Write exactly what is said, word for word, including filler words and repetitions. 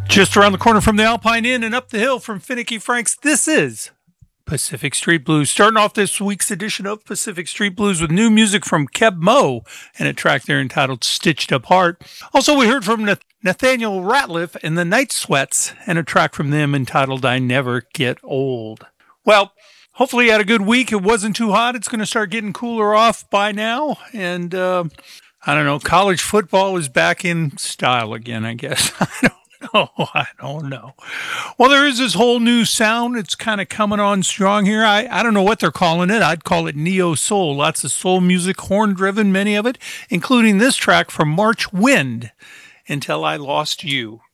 Just around the corner from the Alpine Inn and up the hill from Finicky Frank's, this is Pacific Street Blues. Starting off this week's edition of Pacific Street Blues with new music from Keb Mo and a track there entitled Stitched Up Heart. Also, we heard from Nathaniel Ratliff and the Night Sweats and a track from them entitled I Never Get Old. Well, hopefully you had a good week. It wasn't too hot. It's going to start getting cooler off by now. And uh, I don't know, college football is back in style again, I guess. I don't Oh, I don't know. Well, there is this whole new sound. It's kind of coming on strong here. I, I don't know what they're calling it. I'd call it neo soul. Lots of soul music, horn driven, many of it, including this track from March Wind, Until I Lost You.